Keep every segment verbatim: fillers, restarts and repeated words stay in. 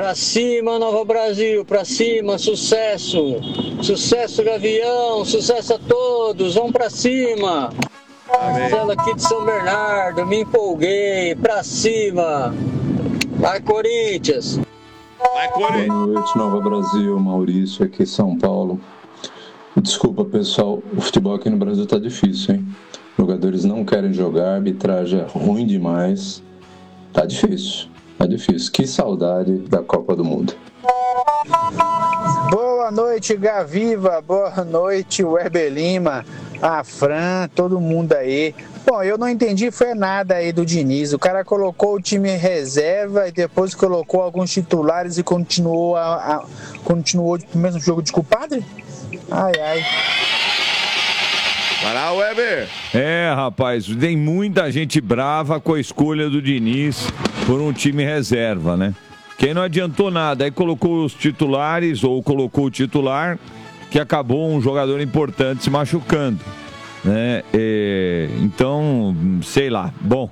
Pra cima, Nova Brasil, pra cima, sucesso. Sucesso, Gavião, sucesso a todos, vamos pra cima. Marcelo aqui de São Bernardo, me empolguei, pra cima. Vai, Corinthians. Vai, Corinthians. Boa noite, Nova Brasil, Maurício aqui em São Paulo. Desculpa, pessoal, o futebol aqui no Brasil tá difícil, hein? Jogadores não querem jogar, a arbitragem é ruim demais. Tá difícil, tá difícil. Que saudade da Copa do Mundo. Boa noite, Gaviva. Boa noite, Weber Lima, a Fran, todo mundo aí. Bom, eu não entendi foi nada aí do Diniz. O cara colocou o time em reserva e depois colocou alguns titulares e continuou a, a continuou o mesmo jogo de culpado? Ai, ai. Vai lá, Weber. É, rapaz, tem muita gente brava com a escolha do Diniz por um time reserva, né? Quem não adiantou nada, aí colocou os titulares, ou colocou o titular, que acabou um jogador importante se machucando, né? É, então, sei lá, bom,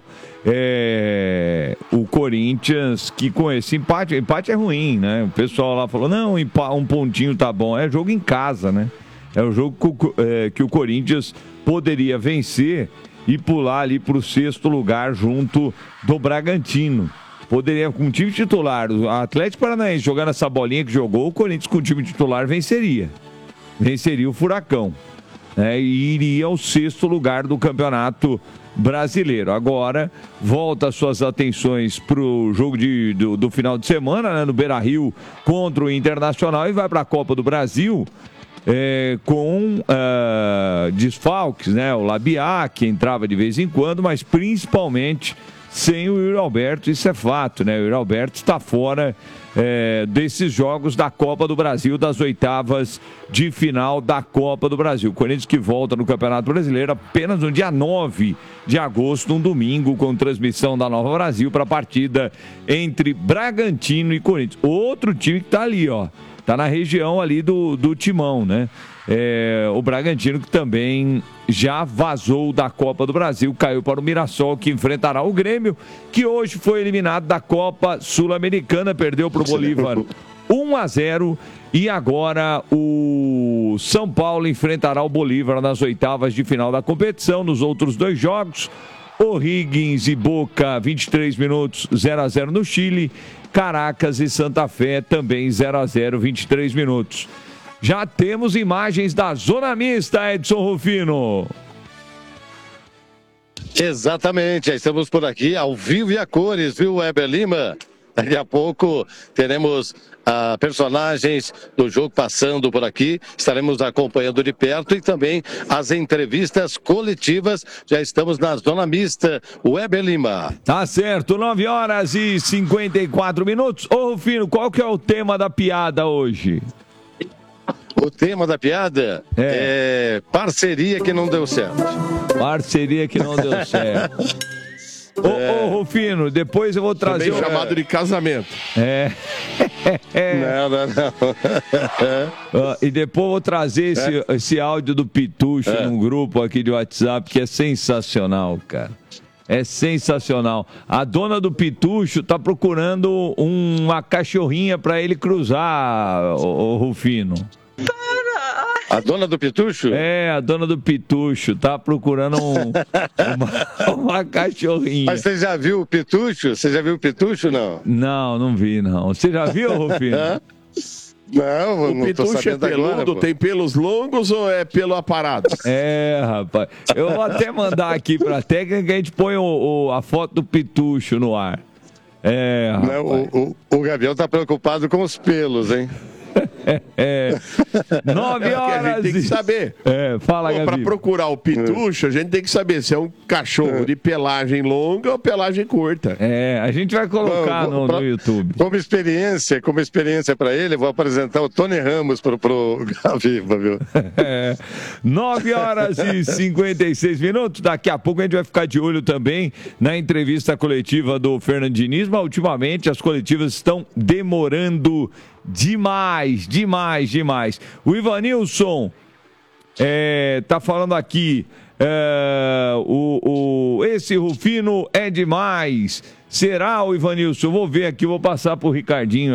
é, o Corinthians, que com esse empate, empate é ruim, né? O pessoal lá falou, não, um pontinho tá bom, é jogo em casa, né? É um jogo é, que o Corinthians poderia vencer e pular ali para o sexto lugar junto do Bragantino. Poderia, com o time titular, o Atlético Paranaense jogando essa bolinha que jogou, o Corinthians com o time titular venceria. Venceria o Furacão. Né, e iria ao sexto lugar do Campeonato Brasileiro. Agora, volta suas atenções para o jogo de, do, do final de semana, né, no Beira-Rio contra o Internacional, e vai para a Copa do Brasil. É, com uh, desfalques, né? O Labiá, que entrava de vez em quando, mas principalmente sem o Yuri Alberto, isso é fato, né? O Yuri Alberto está fora é, desses jogos da Copa do Brasil, das oitavas de final da Copa do Brasil. O Corinthians que volta no Campeonato Brasileiro apenas no dia nove de agosto, um domingo, com transmissão da Nova Brasil para a partida entre Bragantino e Corinthians. Outro time que está ali, ó. Tá na região ali do, do Timão, né? É, o Bragantino que também já vazou da Copa do Brasil, caiu para o Mirassol, que enfrentará o Grêmio, que hoje foi eliminado da Copa Sul-Americana, perdeu para o Bolívar um a zero, e agora o São Paulo enfrentará o Bolívar nas oitavas de final da competição. Nos outros dois jogos, O'Higgins e Boca, vinte e três minutos, zero a zero no Chile. Caracas e Santa Fé também zero a zero, vinte e três minutos. Já temos imagens da Zona Mista, Edson Rufino. Exatamente, já estamos por aqui ao vivo e a cores, viu, Weber Lima? Daqui a pouco teremos ah, personagens do jogo passando por aqui, estaremos acompanhando de perto, e também as entrevistas coletivas. Já estamos na Zona Mista, Weber Lima. Tá certo, nove horas e cinquenta e quatro minutos. Ô Rufino, qual que é o tema da piada hoje? O tema da piada é, é parceria que não deu certo. Parceria que não deu certo. Ô, é... ô, Rufino, depois eu vou trazer... Também chamado de casamento. É. Não, não, não. Uh, e depois eu vou trazer esse, é. esse áudio do Pitucho é. num grupo aqui de WhatsApp, que é sensacional, cara. É sensacional. A dona do Pitucho tá procurando uma cachorrinha pra ele cruzar, ô, ô Rufino. A dona do Pitucho? É, a dona do Pitucho tá procurando um, uma, uma cachorrinha. Mas você já viu o Pitucho? Você já viu o Pitucho, não? Não, não vi, não. Você já viu, Rufino? Não, o não tô Pitucho é peludo, agora, tem pelos longos ou é pelo aparado? É, rapaz. Eu vou até mandar aqui pra técnica que a gente põe o, o, a foto do Pitucho no ar. É, rapaz. Não, o, o, o Gabriel tá preocupado com os pelos, hein? É, nove horas. A gente tem que saber. É, fala, Gabi. Para procurar o Pitucho, a gente tem que saber se é um cachorro de pelagem longa ou pelagem curta. É, a gente vai colocar Bom, no, pra, no YouTube. Como experiência, como experiência para ele, eu vou apresentar o Tony Ramos pro, pro Gaviva, viu? É, nove horas e cinquenta e seis minutos. Daqui a pouco a gente vai ficar de olho também na entrevista coletiva do Fernando Diniz, mas ultimamente as coletivas estão demorando demais, demais, demais. O Ivanilson é, tá falando aqui, é, o, o, esse Rufino é demais. Será, o Ivanilson? Eu vou ver aqui, vou passar pro Ricardinho